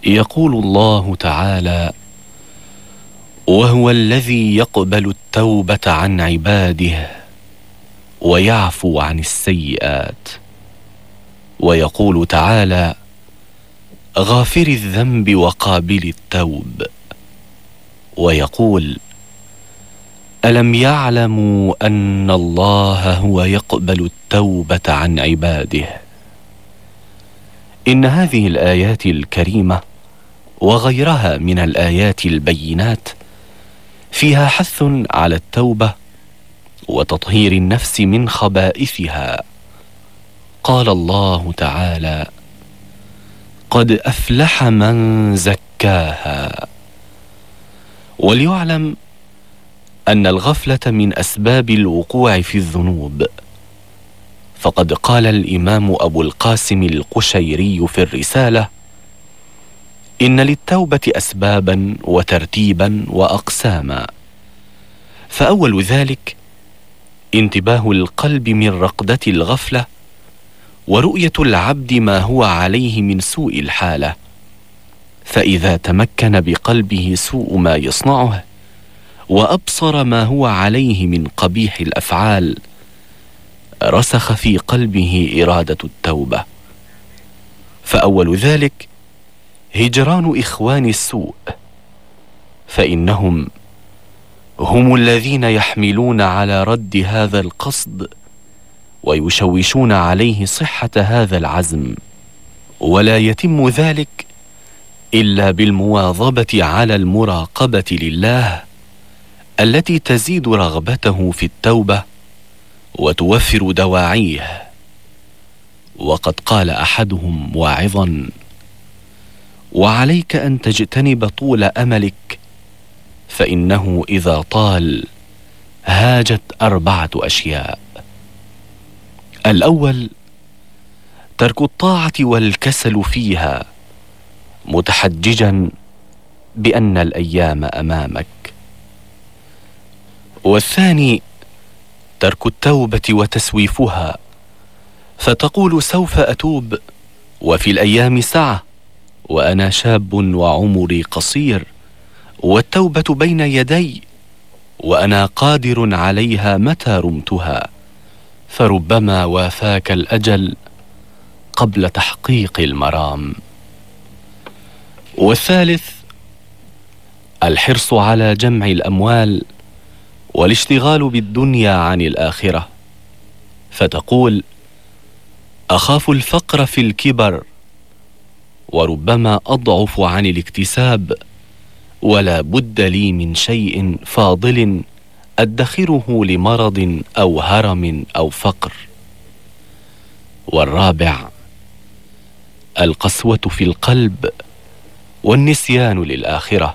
يقول الله تعالى: وهو الذي يقبل التوبة عن عباده ويعفو عن السيئات. ويقول تعالى: غافر الذنب وقابل التوب. ويقول: ألم يعلموا أن الله هو يقبل التوبة عن عباده. إن هذه الآيات الكريمة وغيرها من الآيات البينات فيها حث على التوبة وتطهير النفس من خبائثها. قال الله تعالى: قد أفلح من زكاها. وليعلم أن الغفلة من أسباب الوقوع في الذنوب، فقد قال الإمام أبو القاسم القشيري في الرسالة: إن للتوبة أسبابا وترتيبا وأقساما، فأول ذلك انتباه القلب من رقدة الغفلة ورؤية العبد ما هو عليه من سوء الحالة، فإذا تمكن بقلبه سوء ما يصنعه وأبصر ما هو عليه من قبيح الأفعال رسخ في قلبه إرادة التوبة. فأول ذلك هجران إخوان السوء، فإنهم هم الذين يحملون على رد هذا القصد ويشوشون عليه صحة هذا العزم، ولا يتم ذلك إلا بالمواظبة على المراقبة لله التي تزيد رغبته في التوبة وتوفر دواعيه. وقد قال أحدهم واعظا: وعليك أن تجتنب طول أملك، فإنه إذا طال هاجت 4 أشياء. الأول ترك الطاعة والكسل فيها متحججا بأن الأيام أمامك. والثاني ترك التوبة وتسويفها، فتقول سوف أتوب وفي الأيام سعة، وأنا شاب وعمري قصير، والتوبة بين يدي وأنا قادر عليها متى رمتها، فربما وافاك الأجل قبل تحقيق المرام. والثالث الحرص على جمع الأموال والاشتغال بالدنيا عن الآخرة، فتقول: أخاف الفقر في الكبر، وربما أضعف عن الاكتساب، ولا بد لي من شيء فاضل أدخره لمرض أو هرم أو فقر. والرابع القسوة في القلب والنسيان للآخرة،